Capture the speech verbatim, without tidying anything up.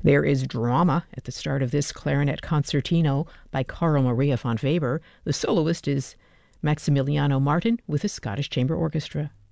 There is drama at the start of this clarinet concertino by Carl Maria von Weber. The soloist is Maximiliano Martin with the Scottish Chamber Orchestra.